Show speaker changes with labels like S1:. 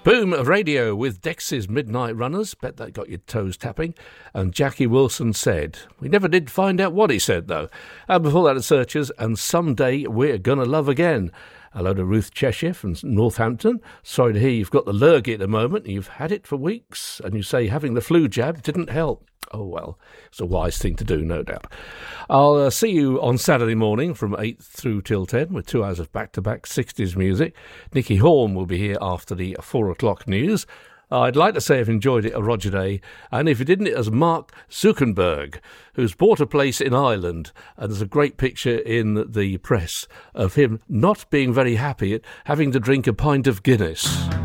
S1: Boom Radio with Dex's Midnight Runners. Bet that got your toes tapping. And Jackie Wilson Said. We never did find out what he said, though. And before that, the Searchers and Someday We're Gonna Love Again. Hello to Ruth Cheshire from Northampton. Sorry to hear you've got the lurgy at the moment. You've had it for weeks. And you say having the flu jab didn't help. Oh, well, it's a wise thing to do, no doubt. I'll see you on Saturday morning from 8 through till 10 with 2 hours of back-to-back 60s music. Nicky Horn will be here after the 4 o'clock news. I'd like to say I've enjoyed it, Roger Day, and if you didn't, it was Mark Zuckerberg, who's bought a place in Ireland, and there's a great picture in the press of him not being very happy at having to drink a pint of Guinness.